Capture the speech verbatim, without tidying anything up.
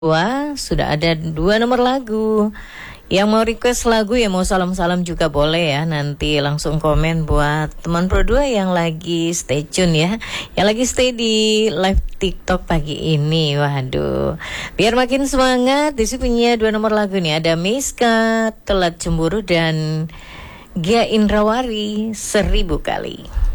Wah, sudah ada dua nomor lagu. Yang mau request lagu ya mau salam-salam juga boleh ya. Nanti langsung komen buat teman Pro dua yang lagi stay tune ya. Yang lagi stay di live TikTok pagi ini. Waduh. Biar makin semangat, Desi punya dua nomor lagu nih. Ada Miska, Telat Cemburu, dan Gia Indrawari, Seribu Kali.